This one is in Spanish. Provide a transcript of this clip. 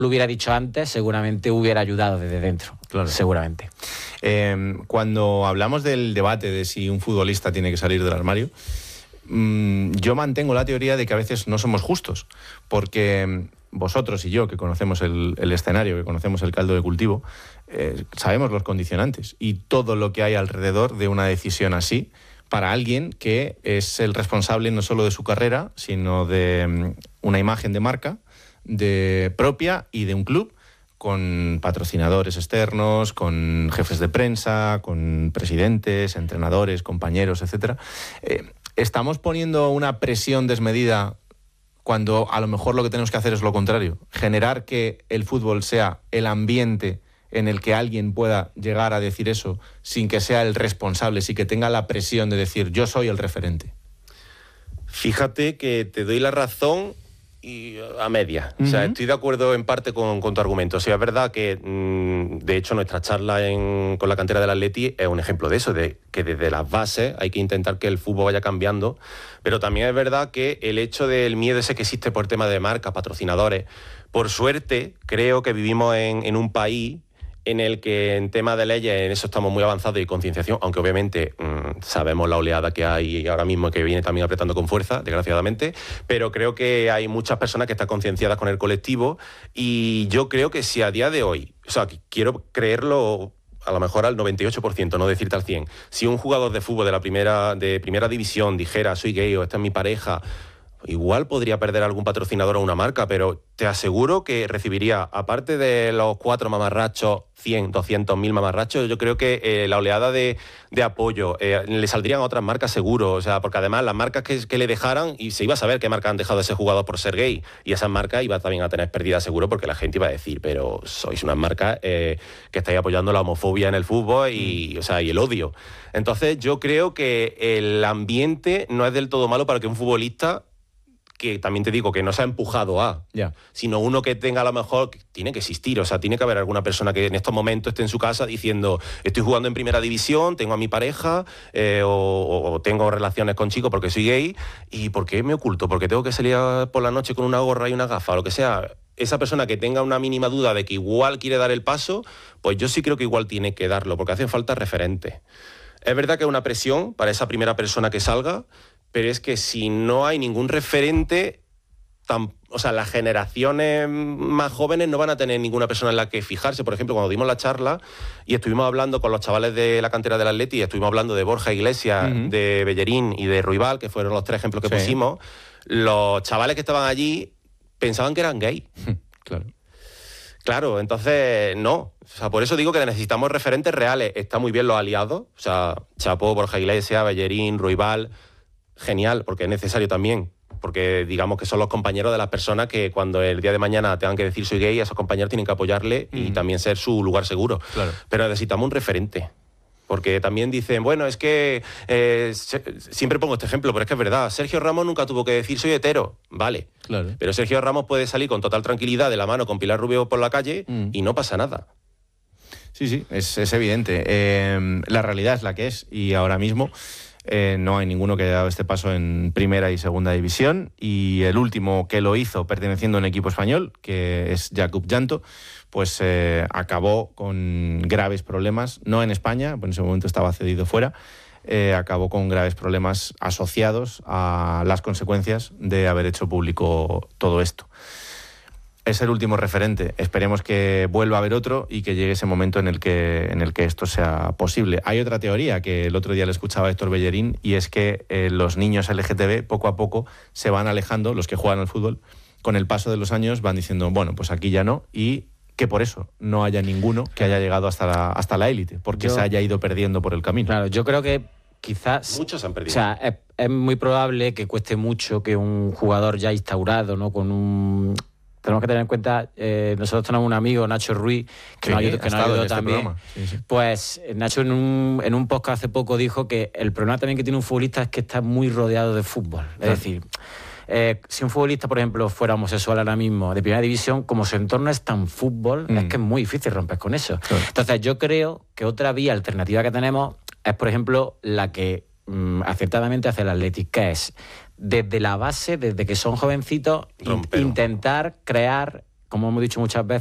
lo hubiera dicho antes, seguramente hubiera ayudado desde dentro. Claro. Seguramente. Cuando hablamos del debate de si un futbolista tiene que salir del armario, yo mantengo la teoría de que a veces no somos justos, porque vosotros y yo, que conocemos el escenario, que conocemos el caldo de cultivo, sabemos los condicionantes y todo lo que hay alrededor de una decisión así para alguien que es el responsable no solo de su carrera, sino de una imagen de marca propia y de un club, con patrocinadores externos, con jefes de prensa, con presidentes, entrenadores, compañeros, etc. ¿Estamos poniendo una presión desmedida cuando a lo mejor lo que tenemos que hacer es lo contrario? Generar que el fútbol sea el ambiente en el que alguien pueda llegar a decir eso sin que sea el responsable, sin que tenga la presión de decir yo soy el referente. Fíjate que te doy la razón y a media. O sea, estoy de acuerdo en parte con tu argumento. O sea, es verdad que, de hecho, nuestra charla con la cantera del Atleti es un ejemplo de eso, de que desde las bases hay que intentar que el fútbol vaya cambiando, pero también es verdad que el hecho del miedo ese que existe por tema de marcas, patrocinadores, por suerte, creo que vivimos en un país en el que en tema de leyes en eso estamos muy avanzados y concienciación, aunque obviamente sabemos la oleada que hay ahora mismo que viene también apretando con fuerza, desgraciadamente, pero creo que hay muchas personas que están concienciadas con el colectivo y yo creo que si a día de hoy, o sea, quiero creerlo a lo mejor al 98%, no decirte al 100%, si un jugador de fútbol de primera división dijera soy gay o esta es mi pareja, igual podría perder algún patrocinador o una marca, pero te aseguro que recibiría, aparte de los 4 mamarrachos, 100, 200.000 mamarrachos, yo creo que la oleada de apoyo le saldrían a otras marcas seguro, o sea, porque además las marcas que le dejaran, y se iba a saber qué marca han dejado a ese jugador por ser gay, y esas marcas iba también a tener pérdida seguro porque la gente iba a decir, pero sois unas marcas que estáis apoyando la homofobia en el fútbol y el odio. Entonces yo creo que el ambiente no es del todo malo para que un futbolista, que también te digo que no se ha empujado sino uno que tenga a lo mejor, tiene que existir, o sea, tiene que haber alguna persona que en estos momentos esté en su casa diciendo estoy jugando en primera división, tengo a mi pareja o tengo relaciones con chicos porque soy gay y ¿por qué me oculto? Porque tengo que salir por la noche con una gorra y una gafa, o lo que sea. Esa persona que tenga una mínima duda de que igual quiere dar el paso, pues yo sí creo que igual tiene que darlo, porque hacen falta referentes. Es verdad que es una presión para esa primera persona que salga, pero es que si no hay ningún referente, o sea, las generaciones más jóvenes no van a tener ninguna persona en la que fijarse. Por ejemplo, cuando dimos la charla y estuvimos hablando con los chavales de la cantera del Atleti, y estuvimos hablando de Borja Iglesias, de Bellerín y de Ruibal, que fueron los 3 ejemplos que pusimos, los chavales que estaban allí pensaban que eran gay. Claro, entonces no. O sea, por eso digo que necesitamos referentes reales. Está muy bien los aliados, o sea, Chapo, Borja Iglesias, Bellerín, Ruibal, genial, porque es necesario también, porque digamos que son los compañeros de las personas que cuando el día de mañana tengan que decir soy gay, esos compañeros tienen que apoyarle y también ser su lugar seguro. Claro. Pero necesitamos un referente. Porque también dicen, bueno, es que siempre pongo este ejemplo, pero es que es verdad, Sergio Ramos nunca tuvo que decir soy hetero, vale. Claro. Pero Sergio Ramos puede salir con total tranquilidad de la mano con Pilar Rubio por la calle y no pasa nada. Sí, es evidente. La realidad es la que es y ahora mismo no hay ninguno que haya dado este paso en primera y segunda división, y el último que lo hizo perteneciendo a un equipo español, que es Jakub Janto, pues acabó con graves problemas, no en España, pues en ese momento estaba cedido fuera, acabó con graves problemas asociados a las consecuencias de haber hecho público todo esto. Es el último referente. Esperemos que vuelva a haber otro y que llegue ese momento en el que esto sea posible. Hay otra teoría que el otro día le escuchaba a Héctor Bellerín, y es que los niños LGTB poco a poco se van alejando, los que juegan al fútbol, con el paso de los años van diciendo, bueno, pues aquí ya no, y que por eso no haya ninguno que haya llegado hasta la élite, porque se haya ido perdiendo por el camino. Claro, yo creo que quizás... Muchos han perdido. O sea, es muy probable que cueste mucho que un jugador ya instaurado, ¿no? Tenemos que tener en cuenta, nosotros tenemos un amigo, Nacho Ruiz, que nos ayudó también. Sí. Pues Nacho en un podcast hace poco dijo que el problema también que tiene un futbolista es que está muy rodeado de fútbol. Es decir, si un futbolista, por ejemplo, fuera homosexual ahora mismo, de primera división, como su entorno es tan fútbol, es que es muy difícil romper con eso. Claro. Entonces yo creo que otra vía alternativa que tenemos es, por ejemplo, la que acertadamente hace el Athletic, que es desde la base, desde que son jovencitos, intentar crear como hemos dicho muchas veces,